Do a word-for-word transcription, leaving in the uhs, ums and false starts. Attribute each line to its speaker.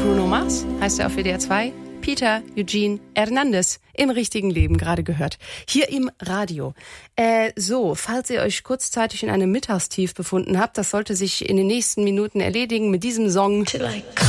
Speaker 1: Bruno Mars heißt er auf W D R zwei. Peter Eugene Hernandez im richtigen Leben gerade gehört. Hier im Radio. Äh, so, falls ihr euch kurzzeitig in einem Mittagstief befunden habt, das sollte sich in den nächsten Minuten erledigen mit diesem Song. Till I